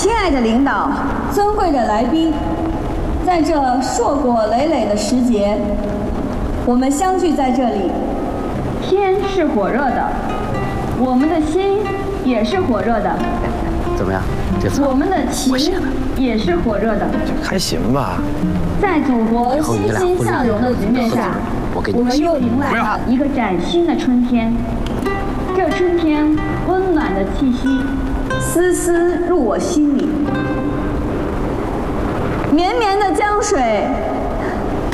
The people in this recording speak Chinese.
亲爱的领导，尊贵的来宾，在这硕果累累的时节，我们相聚在这里。天是火热的，我们的心也是火热的。 怎么样？这次我们的情也是火热的。 还行吧。 在祖国欣欣向荣的局面下，我们又迎来了一个崭新的春天。这春天温暖的气息，丝丝入我心里。绵绵的江水